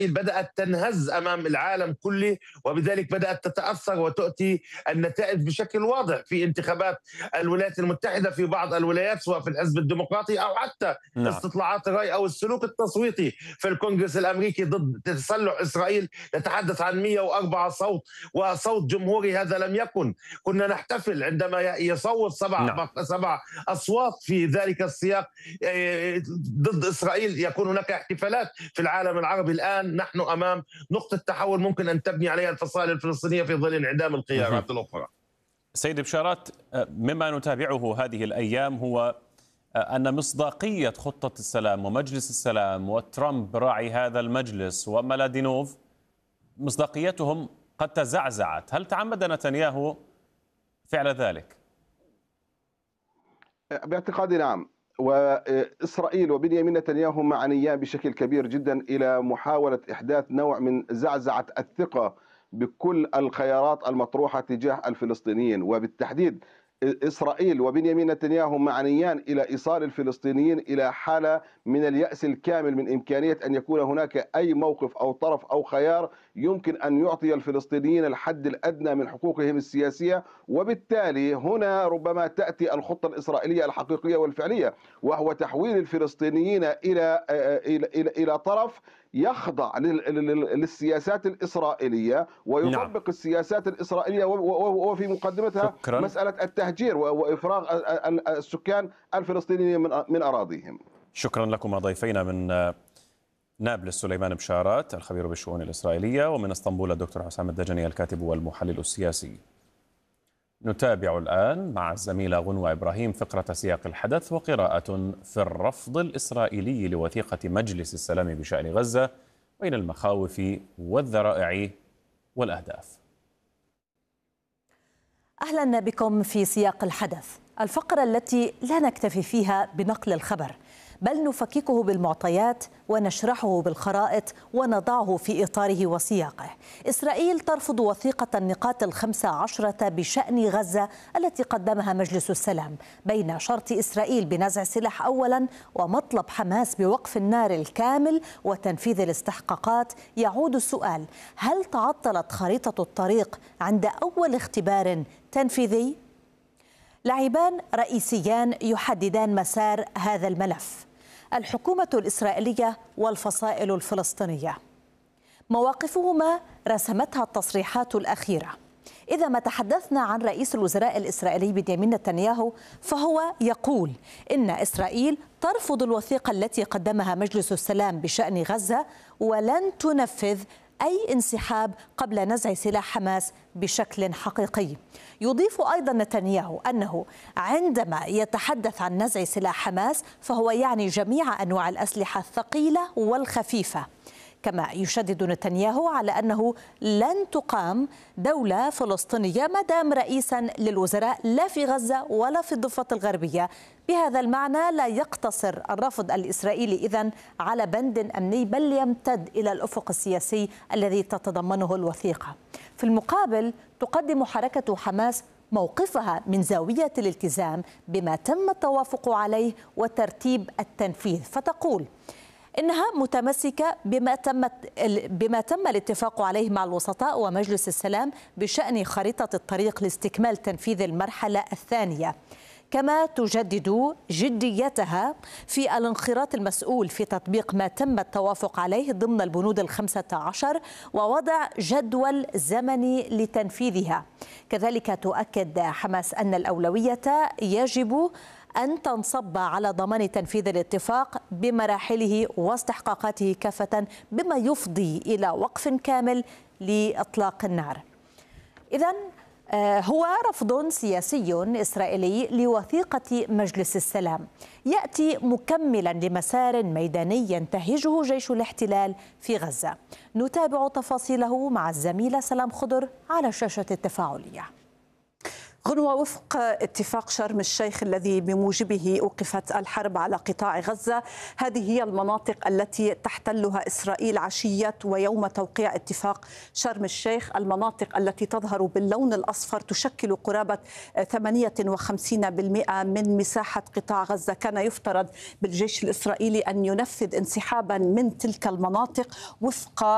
بدأت تنهز أمام العالم كله، وبذلك بدأت تتأثر وتؤتي النتائج بشكل واضح في انتخابات الولايات المتحدة في بعض الولايات، سواء في الحزب الديمقراطي أو حتى نعم. استطلاعات الرأي أو السلوك التصويتي في الكونغرس الأمريكي ضد تسلح إسرائيل. نتحدث عن 104 صوت، وصوت جمهوري هذا لم يكن. كنا نحتفل عندما يصوت نعم. سبع أصوات في ذلك السياق ضد إسرائيل، يكون هناك احتفالات في العالم العربي. الآن نحن أمام نقطة تحول ممكن أن تبني عليها الفصائل الفلسطينية في ظل انعدام الخيارات الأخرى. سيد بشارات، مما نتابعه هذه الأيام هو أن مصداقية خطة السلام ومجلس السلام وترامب راعي هذا المجلس وملادينوف مصداقيتهم قد تزعزعت. هل تعمد نتنياهو فعل ذلك؟ باعتقادي نعم. وإسرائيل وبنيامين نتنياهو معنيان بشكل كبير جدا إلى محاولة إحداث نوع من زعزعة الثقة بكل الخيارات المطروحة تجاه الفلسطينيين، وبالتحديد إسرائيل وبنيامين نتنياهو معنيان إلى إيصال الفلسطينيين إلى حالة من اليأس الكامل من إمكانية أن يكون هناك أي موقف أو طرف أو خيار يمكن أن يعطي الفلسطينيين الحد الأدنى من حقوقهم السياسية. وبالتالي هنا ربما تأتي الخطة الإسرائيلية الحقيقية والفعلية، وهو تحويل الفلسطينيين إلى طرف يخضع للسياسات الإسرائيلية نعم. ويطبق السياسات الإسرائيلية، وفي مقدمتها شكرا. مسألة التهجير وإفراغ السكان الفلسطينيين من أراضيهم. شكرا لكم ضيفينا من نابلس سليمان بشارات الخبير بالشؤون الإسرائيلية، ومن اسطنبول الدكتور حسام الدجني الكاتب والمحلل السياسي. نتابع الآن مع الزميلة غنوة إبراهيم فقرة سياق الحدث وقراءة في الرفض الإسرائيلي لوثيقة مجلس السلام بشأن غزة بين المخاوف والذرائع والأهداف. أهلا بكم في سياق الحدث، الفقرة التي لا نكتفي فيها بنقل الخبر، بل نفككه بالمعطيات ونشرحه بالخرائط ونضعه في إطاره وسياقه. إسرائيل ترفض وثيقة النقاط 15 بشأن غزة التي قدمها مجلس السلام، بين شرط إسرائيل بنزع السلاح أولا ومطلب حماس بوقف النار الكامل وتنفيذ الاستحقاقات. يعود السؤال: هل تعطلت خريطة الطريق عند أول اختبار تنفيذي؟ لاعبان رئيسيان يحددان مسار هذا الملف: الحكومة الإسرائيلية والفصائل الفلسطينية. مواقفهما رسمتها التصريحات الأخيرة. إذا ما تحدثنا عن رئيس الوزراء الإسرائيلي بنيامين نتنياهو، فهو يقول إن إسرائيل ترفض الوثيقة التي قدمها مجلس السلام بشأن غزة ولن تنفذ أي انسحاب قبل نزع سلاح حماس بشكل حقيقي. يضيف أيضا نتنياهو أنه عندما يتحدث عن نزع سلاح حماس فهو يعني جميع أنواع الأسلحة الثقيلة والخفيفة. كما يشدد نتنياهو على أنه لن تقام دولة فلسطينية ما دام رئيسا للوزراء لا في غزة ولا في الضفة الغربية. بهذا المعنى لا يقتصر الرفض الإسرائيلي إذن على بند أمني، بل يمتد إلى الأفق السياسي الذي تتضمنه الوثيقة. في المقابل تقدم حركة حماس موقفها من زاوية الالتزام بما تم التوافق عليه وترتيب التنفيذ، فتقول إنها متمسكة بما تم الاتفاق عليه مع الوسطاء ومجلس السلام بشأن خريطة الطريق لاستكمال تنفيذ المرحلة الثانية. كما تجدد جديتها في الانخراط المسؤول في تطبيق ما تم التوافق عليه ضمن البنود 15 ووضع جدول زمني لتنفيذها. كذلك تؤكد حماس أن الأولوية يجب أن تنصب على ضمان تنفيذ الاتفاق بمراحله واستحقاقاته كافة، بما يفضي إلى وقف كامل لإطلاق النار. إذن هو رفض سياسي إسرائيلي لوثيقة مجلس السلام يأتي مكملا لمسار ميداني ينتهجه جيش الاحتلال في غزة. نتابع تفاصيله مع الزميلة سلام خضر على شاشة التفاعلية. غنوة، وفق اتفاق شرم الشيخ الذي بموجبه أوقفت الحرب على قطاع غزة، هذه هي المناطق التي تحتلها إسرائيل عشية ويوم توقيع اتفاق شرم الشيخ. المناطق التي تظهر باللون الأصفر تشكل قرابة 58% من مساحة قطاع غزة. كان يفترض بالجيش الإسرائيلي أن ينفذ انسحابا من تلك المناطق وفق